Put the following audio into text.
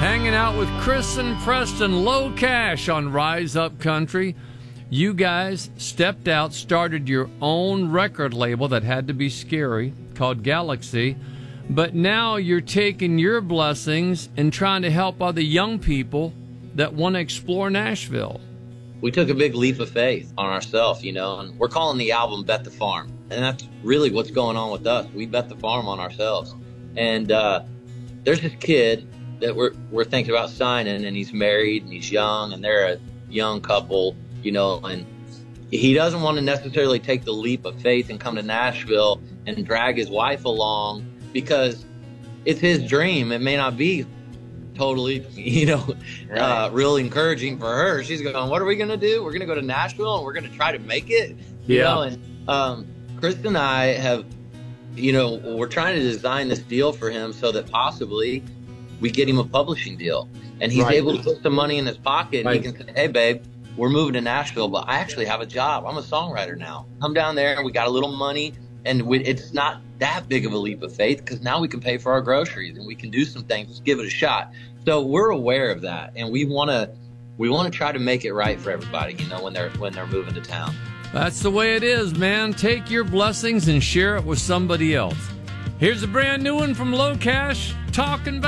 Hanging out with Chris and Preston, Low Cash on Rise Up Country. You guys stepped out, started your own record label that had to be scary, called Galaxy. But now you're taking your blessings and trying to help other young people that want to explore Nashville. We took a big leap of faith on ourselves, and we're calling the album Bet the Farm. And that's really what's going on with us. We bet the farm on ourselves. And there's this kid that we're thinking about signing, and he's married and he's young, and they're a young couple, and he doesn't want to necessarily take the leap of faith and come to Nashville and drag his wife along because it's his dream. It may not be totally, real encouraging for her. She's going, what are we going to do? We're going to go to Nashville and we're going to try to make it. And Chris and I have, we're trying to design this deal for him so that possibly we get him a publishing deal, and he's able to put some money in his pocket, and he can say, hey, babe, we're moving to Nashville, but I actually have a job. I'm a songwriter now. Come down there, and we got a little money, and it's not that big of a leap of faith because now we can pay for our groceries, and we can do some things. Let's give it a shot. So we're aware of that, and we want to try to make it right for everybody, when they're moving to town. That's the way it is, man. Take your blessings and share it with somebody else. Here's a brand new one from Low Cash, Talking